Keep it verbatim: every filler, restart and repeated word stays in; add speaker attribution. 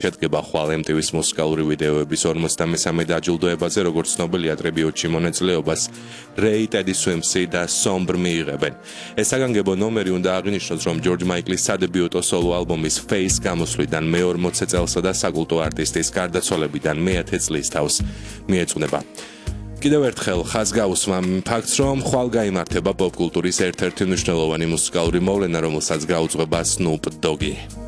Speaker 1: შედგება ხვალ ემ ტი ვის მუსიკალური ვიდეოების ორმოცდამესამე დაჯილდოებაზე, როგორც ცნობილია ტრიბიუტში მონაწილეობას რეი, ტედი სვიმსი და სომბრ მიიღებენ. ეს საგანგებო ნომერი უნდა აღინიშნოს, რომ ჯორჯ მაიკლის სადებიუტო სოლო ალბომის Face გამოსვლიდან მეორმოცე წელსა და საკულტო არტისტის გარდაცვალებიდან მეათე წლის თავს მიეწუნება. კიდევ ერთხელ ხაზგაუსმა ფაქტს, რომ ხვალ გაიმართება პოპ კულტურის ერთ-ერთი მნიშვნელოვანი მუსიკალური მოვლენა, რომელსაც გაუძღვება Snoop Doggy.